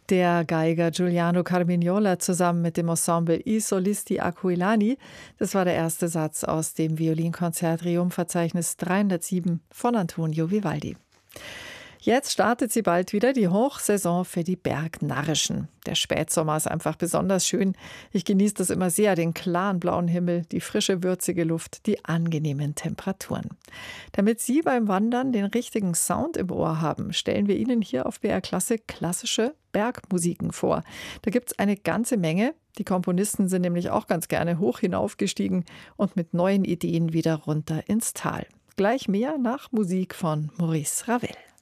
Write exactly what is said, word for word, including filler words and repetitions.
Der Geiger Giuliano Carmignola zusammen mit dem Ensemble I Solisti Aquilani. Das war der erste Satz aus dem Violinkonzert-Rerum-Verzeichnis dreihundertsieben von Antonio Vivaldi. Jetzt startet sie bald wieder, die Hochsaison für die Bergnarrischen. Der Spätsommer ist einfach besonders schön. Ich genieße das immer sehr, den klaren blauen Himmel, die frische, würzige Luft, die angenehmen Temperaturen. Damit Sie beim Wandern den richtigen Sound im Ohr haben, stellen wir Ihnen hier auf B R Klassik klassische Bergmusiken vor. Da gibt es eine ganze Menge. Die Komponisten sind nämlich auch ganz gerne hoch hinaufgestiegen und mit neuen Ideen wieder runter ins Tal. Gleich mehr nach Musik von Maurice Ravel.